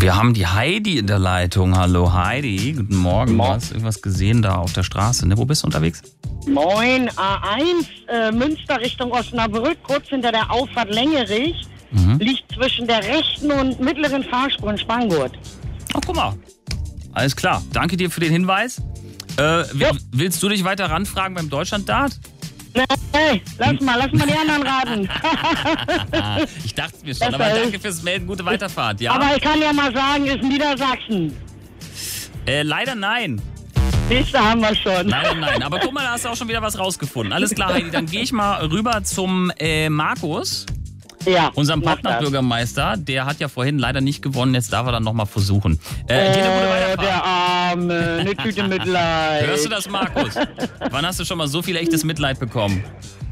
Wir haben die Heidi in der Leitung. Hallo Heidi, guten Morgen. Du hast irgendwas gesehen da auf der Straße, ne? Wo bist du unterwegs? Moin, A1, Münster Richtung Osnabrück, kurz hinter der Auffahrt Längerich, liegt zwischen der rechten und mittleren Fahrspur in Spanngurt. Ach, guck mal. Alles klar. Danke dir für den Hinweis. Willst du dich weiter ranfragen beim Deutschlanddart? Hey, lass mal die anderen raten. Ich dachte es mir schon, aber danke fürs Melden, gute Weiterfahrt, ja? Aber ich kann ja mal sagen, ist Niedersachsen. Leider nein. Nächste haben wir schon. Leider nein, aber guck mal, da hast du auch schon wieder was rausgefunden. Alles klar, Heidi, dann gehe ich mal rüber zum Markus, unserem Partnerbürgermeister. Der hat ja vorhin leider nicht gewonnen, jetzt darf er dann nochmal versuchen. Dir eine gute Weiterfahrt. Der Arme, eine Tüte Mitleid. Hörst du das, Markus? Wann hast du schon mal so viel echtes Mitleid bekommen?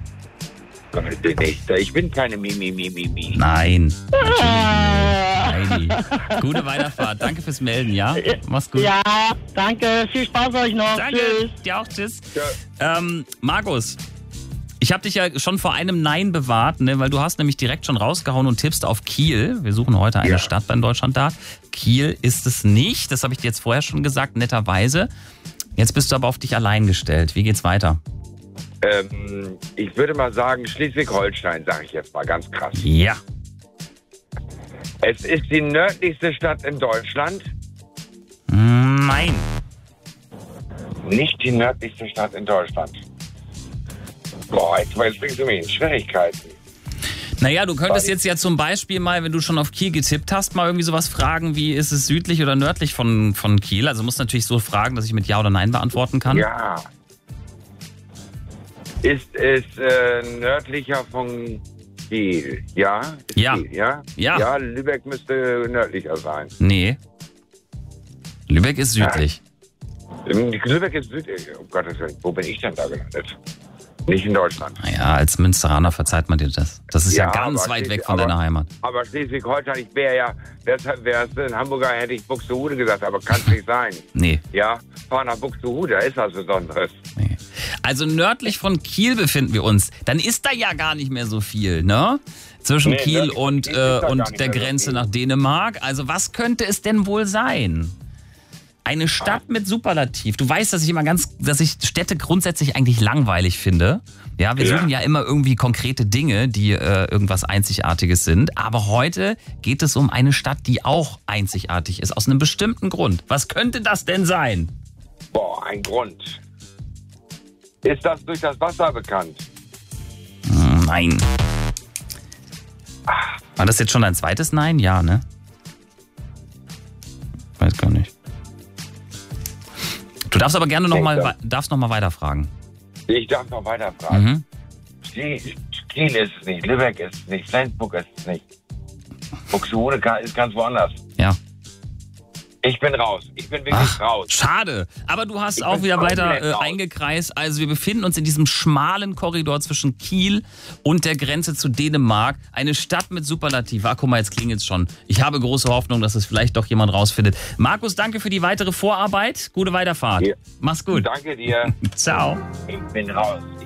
Ich bin keine Mimi. Nein. Heidi. Gute Weiterfahrt. Danke fürs Melden, ja? Mach's gut. Ja, danke. Viel Spaß euch noch. Danke. Tschüss. Dir auch. Tschüss. Ja. Markus, ich habe dich ja schon vor einem Nein bewahrt, ne? Weil du hast nämlich direkt schon rausgehauen und tippst auf Kiel. Wir suchen heute eine Stadt beim Deutschlanddart. Kiel ist es nicht. Das habe ich dir jetzt vorher schon gesagt, netterweise. Jetzt bist du aber auf dich allein gestellt. Wie geht's weiter? Ich würde mal sagen, Schleswig-Holstein, sage ich jetzt mal ganz krass. Ja. Es ist die nördlichste Stadt in Deutschland. Nein. Nicht die nördlichste Stadt in Deutschland. Boah, jetzt bringst du mich in Schwierigkeiten. Naja, du könntest jetzt ja zum Beispiel mal, wenn du schon auf Kiel getippt hast, mal irgendwie sowas fragen, wie ist es südlich oder nördlich von Kiel? Also musst natürlich so fragen, dass ich mit Ja oder Nein beantworten kann. Ja. Ist es nördlicher von Kiel? Ja? Ja. Kiel, ja? Ja. Ja, Lübeck müsste nördlicher sein. Nee. Lübeck ist südlich. Lübeck ist südlich. Um Gottes Willen, wo bin ich denn da gelandet? Nicht in Deutschland. Naja, als Münsteraner verzeiht man dir das. Das ist ja ganz weit weg von deiner Heimat. Aber Schleswig-Holstein, ich wäre ja, deshalb wärst du in Hamburger, hätte ich Buxtehude gesagt, aber kann es nicht sein. Nee. Ja, fahr nach Buxtehude, da ist was Besonderes. Nee. Also nördlich von Kiel befinden wir uns. Dann ist da ja gar nicht mehr so viel, ne? Zwischen Kiel und der Grenze nach Dänemark. Also was könnte es denn wohl sein? Eine Stadt mit Superlativ. Du weißt, dass ich Städte grundsätzlich eigentlich langweilig finde. Ja, wir suchen ja immer irgendwie konkrete Dinge, die irgendwas Einzigartiges sind. Aber heute geht es um eine Stadt, die auch einzigartig ist, aus einem bestimmten Grund. Was könnte das denn sein? Boah, ein Grund. Ist das durch das Wasser bekannt? Nein. War das jetzt schon dein zweites Nein? Ja, ne? Weiß gar nicht. Du darfst aber gerne noch mal weiterfragen. Ich darf noch weiterfragen. Kiel ist es nicht, Lübeck ist es nicht, Flensburg ist es nicht. Buxtehude ist ganz woanders. Ja. Ich bin raus. Ich bin wirklich raus. Schade. Aber du hast auch wieder weiter eingekreist. Also wir befinden uns in diesem schmalen Korridor zwischen Kiel und der Grenze zu Dänemark. Eine Stadt mit Superlativ. Guck mal, jetzt klingelt's schon. Ich habe große Hoffnung, dass es vielleicht doch jemand rausfindet. Markus, danke für die weitere Vorarbeit. Gute Weiterfahrt. Ja. Mach's gut. Danke dir. Ciao. Ich bin raus.